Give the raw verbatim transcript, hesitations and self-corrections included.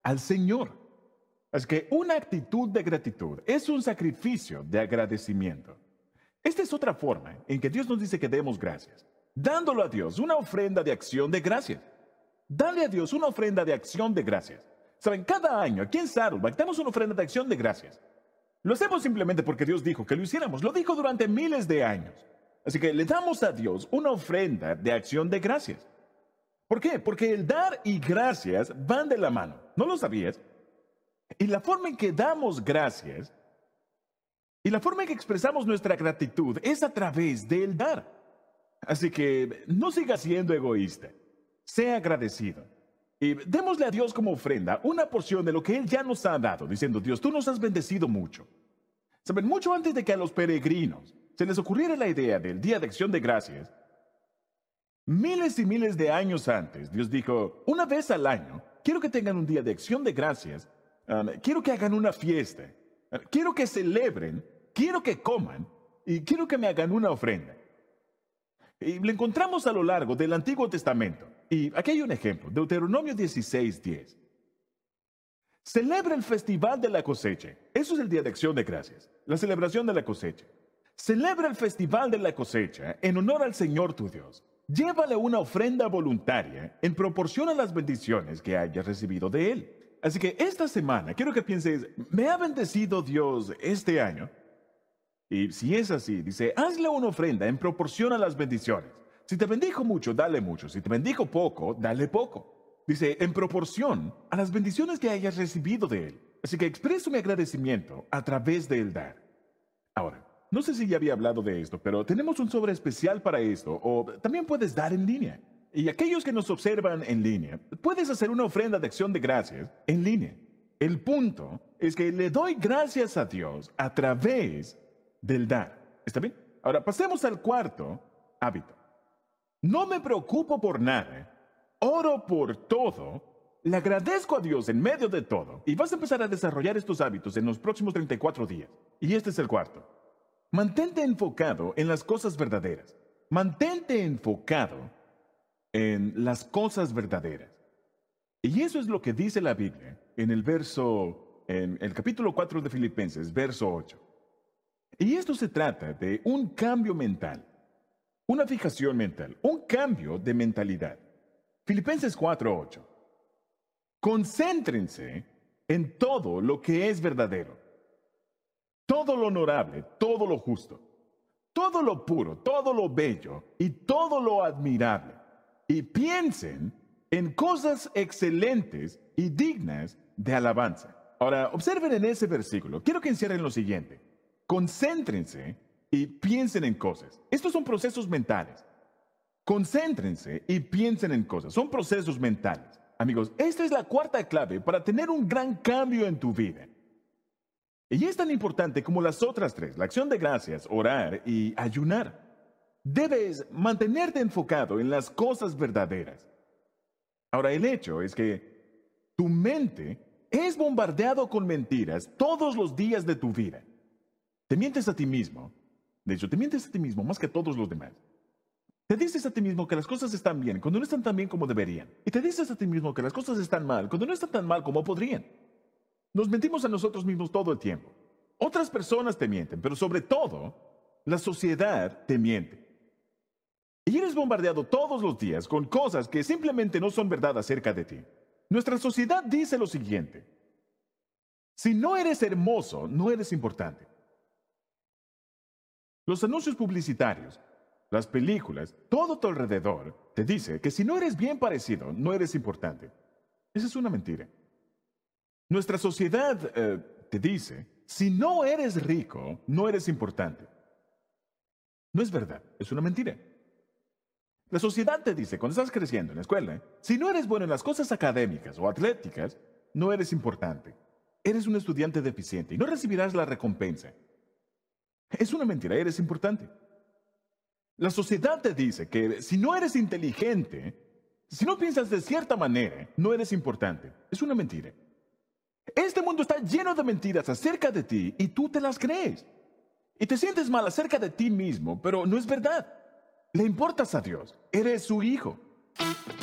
al Señor. Así que una actitud de gratitud es un sacrificio de agradecimiento. Esta es otra forma en que Dios nos dice que demos gracias, dándolo a Dios una ofrenda de acción de gracias. Dale a Dios una ofrenda de acción de gracias. Saben, cada año aquí en Saddleback damos una ofrenda de acción de gracias. Lo hacemos simplemente porque Dios dijo que lo hiciéramos. Lo dijo durante miles de años. Así que le damos a Dios una ofrenda de acción de gracias. ¿Por qué? Porque el dar y gracias van de la mano. ¿No lo sabías? Y la forma en que damos gracias y la forma en que expresamos nuestra gratitud es a través del dar. Así que no siga siendo egoísta. Sea agradecido. Y démosle a Dios como ofrenda una porción de lo que Él ya nos ha dado, diciendo: Dios, tú nos has bendecido mucho. Saben, mucho antes de que a los peregrinos se les ocurriera la idea del Día de Acción de Gracias, miles y miles de años antes, Dios dijo: una vez al año, quiero que tengan un Día de Acción de Gracias, um, quiero que hagan una fiesta, uh, quiero que celebren, quiero que coman y quiero que me hagan una ofrenda. Y lo encontramos a lo largo del Antiguo Testamento. Y aquí hay un ejemplo, Deuteronomio dieciséis diez. Celebra el festival de la cosecha. Eso es el Día de Acción de Gracias, la celebración de la cosecha. Celebra el festival de la cosecha en honor al Señor tu Dios. Llévale una ofrenda voluntaria en proporción a las bendiciones que hayas recibido de Él. Así que esta semana quiero que pienses: ¿me ha bendecido Dios este año? Y si es así, dice, hazle una ofrenda en proporción a las bendiciones. Si te bendijo mucho, dale mucho. Si te bendijo poco, dale poco. Dice, en proporción a las bendiciones que hayas recibido de Él. Así que expreso mi agradecimiento a través del dar. Ahora, no sé si ya había hablado de esto, pero tenemos un sobre especial para esto, o también puedes dar en línea. Y aquellos que nos observan en línea, puedes hacer una ofrenda de acción de gracias en línea. El punto es que le doy gracias a Dios a través del dar. ¿Está bien? Ahora pasemos al cuarto hábito. No me preocupo por nada, oro por todo, le agradezco a Dios en medio de todo. Y vas a empezar a desarrollar estos hábitos en los próximos treinta y cuatro días. Y este es el cuarto. Mantente enfocado en las cosas verdaderas. Mantente enfocado en las cosas verdaderas. Y eso es lo que dice la Biblia en el verso, en el capítulo cuatro de Filipenses, verso ocho. Y esto se trata de un cambio mental, una fijación mental, un cambio de mentalidad. Filipenses cuatro ocho. Concéntrense en todo lo que es verdadero, todo lo honorable, todo lo justo, todo lo puro, todo lo bello y todo lo admirable. Y piensen en cosas excelentes y dignas de alabanza. Ahora, observen en ese versículo. Quiero que encierren lo siguiente. Concéntrense y piensen en cosas. Estos son procesos mentales. Concéntrense y piensen en cosas. Son procesos mentales. Amigos, esta es la cuarta clave para tener un gran cambio en tu vida. Y es tan importante como las otras tres: la acción de gracias, orar y ayunar. Debes mantenerte enfocado en las cosas verdaderas. Ahora, el hecho es que tu mente es bombardeado con mentiras todos los días de tu vida. Te mientes a ti mismo. De hecho, te mientes a ti mismo más que a todos los demás. Te dices a ti mismo que las cosas están bien cuando no están tan bien como deberían. Y te dices a ti mismo que las cosas están mal cuando no están tan mal como podrían. Nos mentimos a nosotros mismos todo el tiempo. Otras personas te mienten, pero sobre todo, la sociedad te miente. Y eres bombardeado todos los días con cosas que simplemente no son verdad acerca de ti. Nuestra sociedad dice lo siguiente: si no eres hermoso, no eres importante. Los anuncios publicitarios, las películas, todo a tu alrededor te dice que si no eres bien parecido, no eres importante. Esa es una mentira. Nuestra sociedad eh, te dice, si no eres rico, no eres importante. No es verdad, es una mentira. La sociedad te dice, cuando estás creciendo en la escuela, si no eres bueno en las cosas académicas o atléticas, no eres importante. Eres un estudiante deficiente y no recibirás la recompensa. Es una mentira, eres importante. La sociedad te dice que si no eres inteligente, si no piensas de cierta manera, no eres importante. Es una mentira. Este mundo está lleno de mentiras acerca de ti y tú te las crees. Y te sientes mal acerca de ti mismo, pero no es verdad. Le importas a Dios. Eres su hijo.